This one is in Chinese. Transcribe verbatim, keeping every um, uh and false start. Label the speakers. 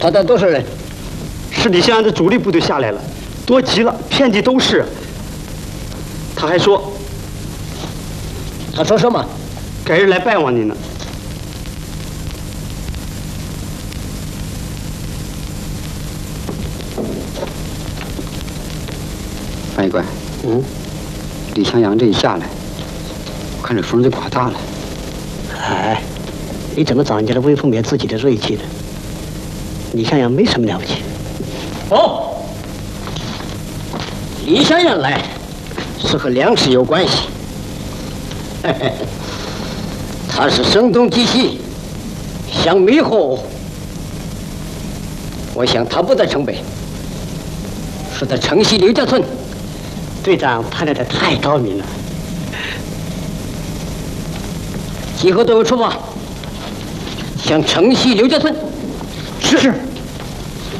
Speaker 1: 他带多少人？
Speaker 2: 是李香阳的主力部队下来了，多极了，遍地都是。他还说，
Speaker 1: 他说什么？
Speaker 2: 改日来拜望你呢。
Speaker 3: 范医官，
Speaker 1: 嗯，
Speaker 3: 李香阳这一下来，我看这风就刮大了。
Speaker 1: 哎，你怎么找人家的威风灭自己的锐气的？李香阳没什么了不起。哦，李香阳来是和粮食有关系。嘿嘿，他是声东击西，想迷惑我。我想他不在城北，是在城西刘家村。队长判断的太高明了。集合队伍出发，向城西刘家村。是。